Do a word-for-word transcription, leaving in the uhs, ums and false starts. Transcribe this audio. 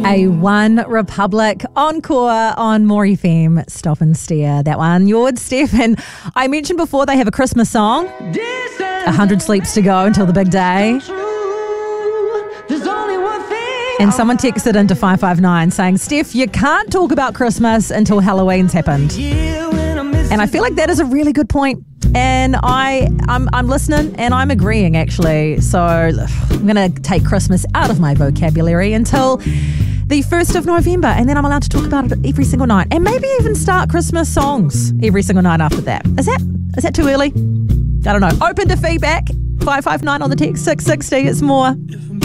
A One Republic encore on More F M. Stop and Stare. That one. You're Steph. And I mentioned before they have a Christmas song. A hundred sleeps to go until the big day. And someone texted into five five nine saying, Steph, you can't talk about Christmas until Halloween's happened. And I feel like that is a really good point. And I, I'm, I'm listening and I'm agreeing, actually. So I'm going to take Christmas out of my vocabulary until the first of November. And then I'm allowed to talk about it every single night. And maybe even start Christmas songs every single night after that. Is that is that too early? I don't know. Open to feedback. five five nine on the text, six sixty. It's more.